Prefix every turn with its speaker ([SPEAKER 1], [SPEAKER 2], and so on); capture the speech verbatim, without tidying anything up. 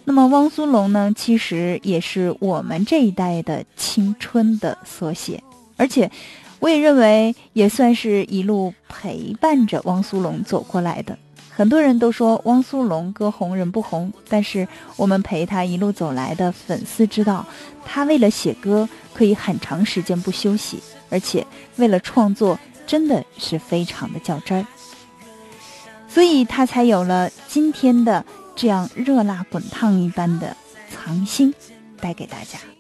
[SPEAKER 1] 那么汪苏泷呢，其实也是我们这一代的青春的缩写，而且我也认为也算是一路陪伴着汪苏泷走过来的。很多人都说汪苏泷歌红人不红，但是我们陪他一路走来的粉丝知道，他为了写歌可以很长时间不休息，而且为了创作真的是非常的较真儿，所以他才有了今天的这样热辣滚烫一般的藏心带给大家。